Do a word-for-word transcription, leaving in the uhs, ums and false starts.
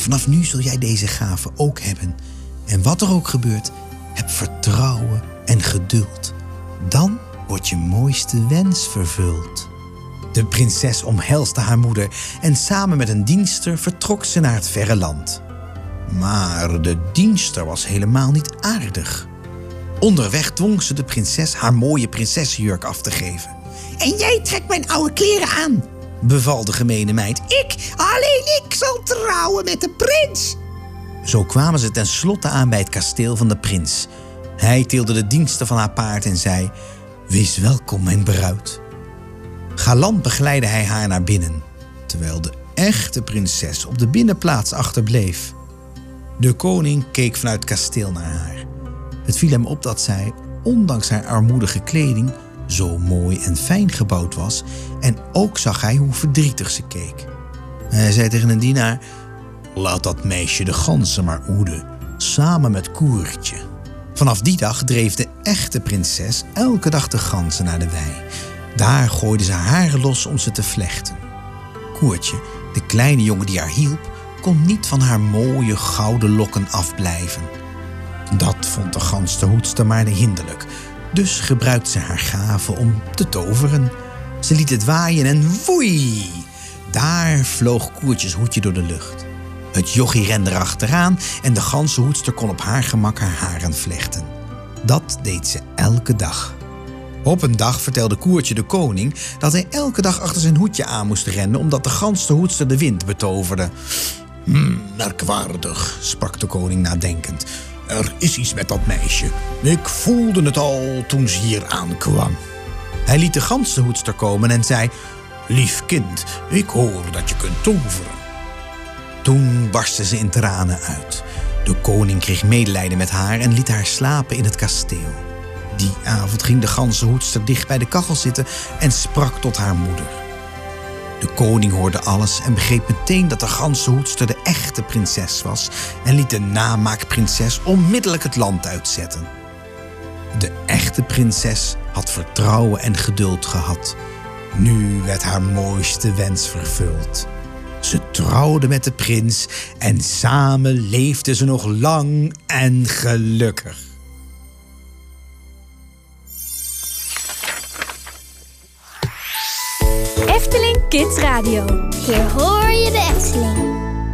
Vanaf nu zul jij deze gave ook hebben. En wat er ook gebeurt, heb vertrouwen en geduld. Dan wordt je mooiste wens vervuld. De prinses omhelste haar moeder en samen met een dienster vertrok ze naar het verre land. Maar de dienster was helemaal niet aardig. Onderweg dwong ze de prinses haar mooie prinsessenjurk af te geven. En jij trekt mijn oude kleren aan, beval de gemene meid. Ik, alleen ik zal trouwen met de prins. Zo kwamen ze tenslotte aan bij het kasteel van de prins. Hij tilde de diensten van haar paard en zei: Wees welkom, mijn bruid. Galant begeleidde hij haar naar binnen, terwijl de echte prinses op de binnenplaats achterbleef. De koning keek vanuit het kasteel naar haar. Het viel hem op dat zij, ondanks haar armoedige kleding, zo mooi en fijn gebouwd was, en ook zag hij hoe verdrietig ze keek. Hij zei tegen een dienaar: Laat dat meisje de ganzen maar hoeden, samen met Koertje. Vanaf die dag dreef de echte prinses elke dag de ganzen naar de wei. Daar gooide ze haar los om ze te vlechten. Koertje, de kleine jongen die haar hielp, kon niet van haar mooie gouden lokken afblijven. Dat vond de ganzenhoedster maar hinderlijk. Dus gebruikte ze haar gave om te toveren. Ze liet het waaien en woei! Daar vloog Koertjes hoedje door de lucht. Het jochie rende erachteraan en de ganzenhoedster kon op haar gemak haar haren vlechten. Dat deed ze elke dag. Op een dag vertelde Koertje de koning dat hij elke dag achter zijn hoedje aan moest rennen omdat de ganzenhoedster de wind betoverde. Hmm, merkwaardig, sprak de koning nadenkend. Er is iets met dat meisje. Ik voelde het al toen ze hier aankwam. Hij liet de ganzenhoedster komen en zei: Lief kind, ik hoor dat je kunt toveren. Toen barstte ze in tranen uit. De koning kreeg medelijden met haar en liet haar slapen in het kasteel. Die avond ging de ganzenhoedster dicht bij de kachel zitten en sprak tot haar moeder. De koning hoorde alles en begreep meteen dat de ganzenhoedster de echte prinses was en liet de namaakprinses onmiddellijk het land uitzetten. De echte prinses had vertrouwen en geduld gehad. Nu werd haar mooiste wens vervuld. Ze trouwde met de prins en samen leefden ze nog lang en gelukkig. Efteling Kids Radio. Hier hoor je de Efteling.